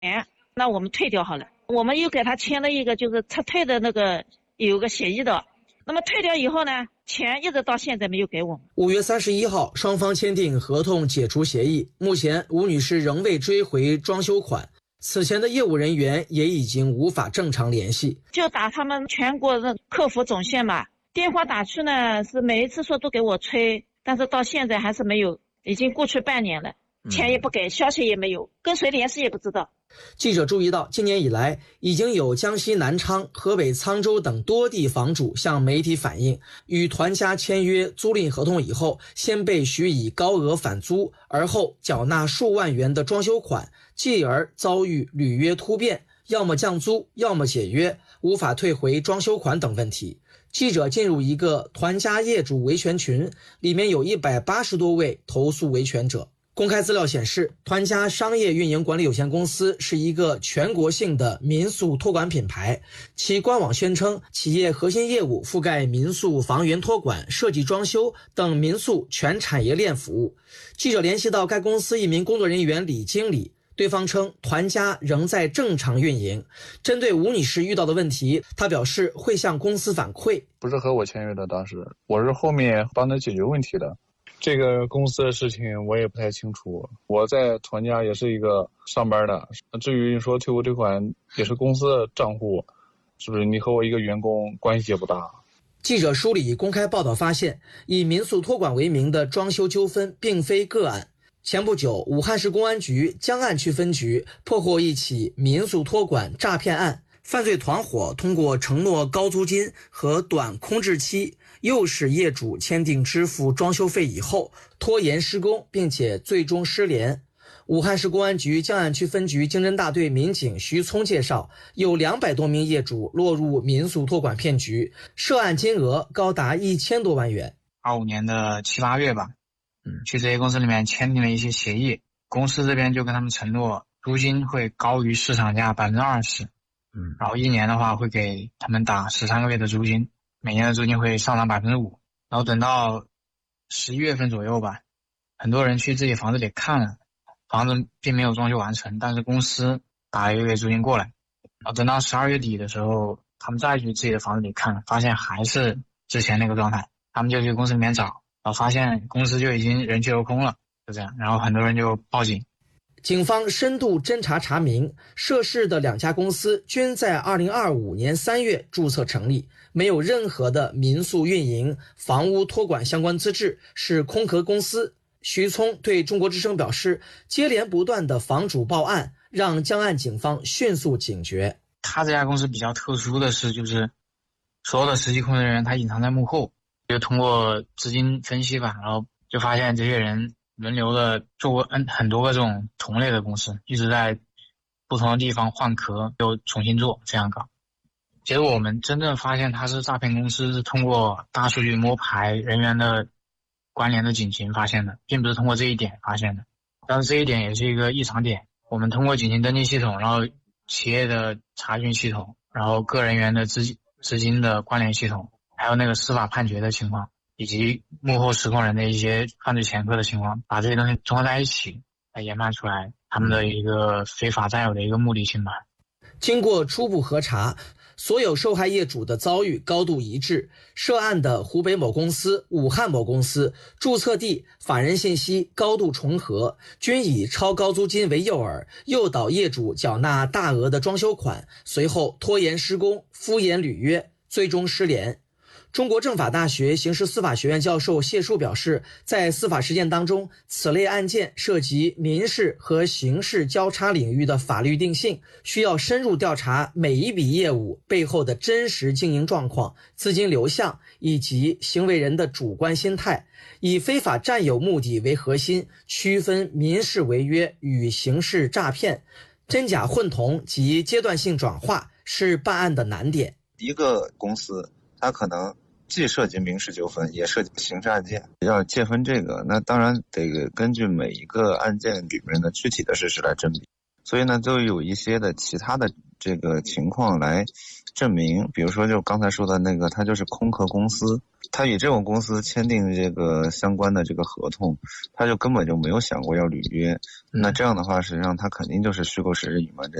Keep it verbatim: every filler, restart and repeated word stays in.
那我们退掉好了。我们又给他签了一个就是撤退的那个有个协议的。那么退掉以后呢，钱一直到现在没有给我们。 五月三十一号，双方签订合同解除协议。目前，吴女士仍未追回装修款，此前的业务人员也已经无法正常联系。 就打他们全国的客服总线嘛，电话打去呢，是每一次说都给我催，但是到现在还是没有，已经过去半年了，钱也不给，消息也没有，跟谁联系也不知道。 记者注意到，今年以来，已经有江西南昌、河北沧州等多地房主向媒体反映，与团家签约租赁合同以后，先被许以高额返租，而后缴纳数万元的装修款，继而遭遇履约突变，要么降租，要么解约，无法退回装修款等问题。记者进入一个团家业主维权群，里面有一百八十多位投诉维权者。公开资料显示，团家商业运营管理有限公司是一个全国性的民宿托管品牌，其官网宣称企业核心业务覆盖民宿房源托管、设计装修等民宿全产业链服务。记者联系到该公司一名工作人员李经理，对方称团家仍在正常运营。针对吴女士遇到的问题，她表示会向公司反馈。 不是和我签约的，当时我是后面帮他解决问题的。这个公司的事情我也不太清楚，我在团家也是一个上班的。至于说退不退款，也是公司的账户，是不是你和我一个员工关系也不大。 记者梳理公开报道发现，以民宿托管为名的装修纠纷并非个案。前不久，武汉市公安局江岸区分局破获一起民宿托管诈骗案，犯罪团伙通过承诺高租金和短空置期，诱使业主签订支付装修费以后拖延施工，并且最终失联。武汉市公安局江岸区分局经侦大队民警徐聪介绍，有两百多名业主落入民宿托管骗局，涉案金额高达一千多万元。 二五年的七八月吧，嗯，去这些公司里面签订了一些协议，公司这边就跟他们承诺租金会高于市场价百分之二十，嗯，然后一年的话会给他们打十三个月的租金，每年的租金会上涨百分之五。然后等到十一月份左右吧，很多人去自己房子里看了，房子并没有装修完成，但是公司打了一个月租金过来。然后等到十二月底的时候，他们再去自己的房子里看，发现还是之前那个状态，他们就去公司里面找，然后发现公司就已经人去楼空了，就这样，然后很多人就报警。 警方深度侦查查明，涉事的两家公司均在二零二五年三月注册成立，没有任何的民宿运营、房屋托管相关资质，是空壳公司。徐聪对中国之声表示，接连不断的房主报案，让江岸警方迅速警觉。 他这家公司比较特殊的是，就是所有的实际控制人员他隐藏在幕后，就通过资金分析吧，然后就发现这些人轮流的做过很多个这种同类的公司，一直在不同的地方换壳又重新做，这样搞。结果我们真正发现它是诈骗公司，是通过大数据摸排人员的关联的警情发现的，并不是通过这一点发现的。但是这一点也是一个异常点，我们通过警情登记系统，然后企业的查询系统，然后个人员的资资金的关联系统，还有那个司法判决的情况，以及幕后实控人的一些犯罪前科的情况，把这些东西综合在一起，来研判出来他们的一个非法占有的一个目的性吧。 经过初步核查，所有受害业主的遭遇高度一致，涉案的湖北某公司、武汉某公司注册地、法人信息高度重合，均以超高租金为诱饵，诱导业主缴纳大额的装修款，随后拖延施工、敷衍履约，最终失联。中国政法大学刑事司法学院教授谢树表示，在司法实践当中，此类案件涉及民事和刑事交叉领域的法律定性，需要深入调查每一笔业务背后的真实经营状况、资金流向以及行为人的主观心态，以非法占有目的为核心，区分民事违约与刑事诈骗，真假混同及阶段性转化是办案的难点。 一个公司它可能既涉及民事纠纷，也涉及刑事案件，要界分这个，那当然得根据每一个案件里面的具体的事实来甄别。 所以呢，就有一些的其他的这个情况来证明，比如说就刚才说的那个，他就是空壳公司，他与这种公司签订这个相关的这个合同，他就根本就没有想过要履约。那这样的话，实际上他肯定就是虚构事实隐瞒真相。